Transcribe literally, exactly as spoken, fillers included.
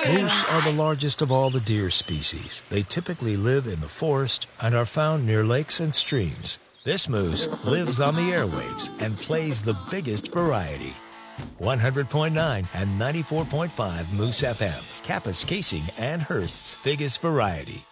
Moose are the largest of all the deer species. They typically live in the forest and are found near lakes and streams. This moose lives on the airwaves and plays the biggest variety. one hundred point nine and ninety-four point five Moose F M, Kapaskasin and Hearst's biggest variety.